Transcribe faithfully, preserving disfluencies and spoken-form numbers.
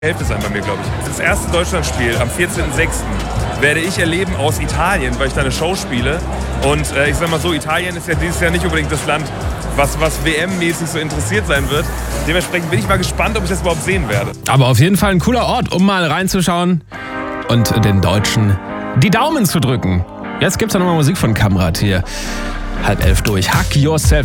Hälfte sein bei mir, glaube ich. Das erste Deutschlandspiel am vierzehnten sechsten werde ich erleben aus Italien, weil ich da eine Show spiele. Und äh, ich sag mal so, Italien ist ja dieses Jahr nicht unbedingt das Land, was, was W M-mäßig so interessiert sein wird. Dementsprechend bin ich mal gespannt, ob ich das überhaupt sehen werde. Aber auf jeden Fall ein cooler Ort, um mal reinzuschauen und den Deutschen die Daumen zu drücken. Jetzt gibt's ja nochmal Musik von Kamrat hier. Halb elf durch. Hack yourself.